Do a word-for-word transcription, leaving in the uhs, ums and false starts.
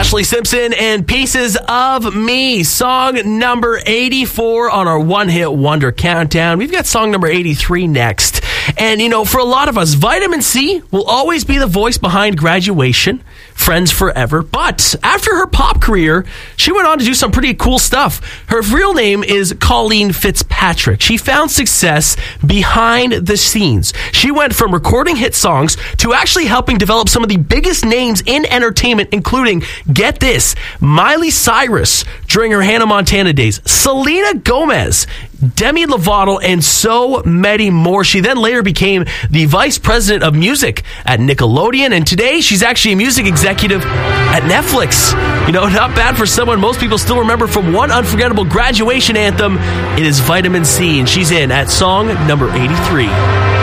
Ashlee Simpson and Pieces of Me, song number eighty-four on our one-hit wonder countdown. We've got song number eighty-three next. And, you know, for a lot of us, Vitamin C will always be the voice behind Graduation, Friends Forever. But after her pop career, she went on to do some pretty cool stuff. Her real name is Colleen Fitzpatrick. She found success behind the scenes. She went from recording hit songs to actually helping develop some of the biggest names in entertainment, including, get this, Miley Cyrus during her Hannah Montana days, Selena Gomez, Demi Lovato, and so many more. She then later became the vice president of music at Nickelodeon, and today she's actually a music executive at Netflix. You know, not bad for someone most people still remember from one unforgettable graduation anthem. It is Vitamin C, and she's in at song number eighty-three.